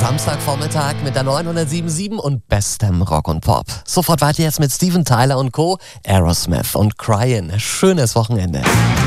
Samstagvormittag mit der 907.7 und bestem Rock und Pop. Sofort weiter jetzt mit Steven Tyler und Co., Aerosmith und Cryin'. Schönes Wochenende.